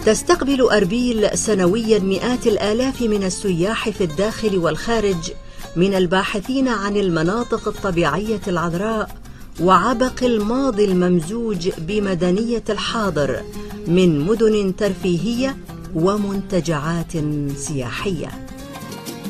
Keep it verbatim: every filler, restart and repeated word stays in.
تستقبل أربيل سنويا مئات الآلاف من السياح في الداخل والخارج، من الباحثين عن المناطق الطبيعية العذراء وعبق الماضي الممزوج بمدنية الحاضر، من مدن ترفيهية ومنتجعات سياحية.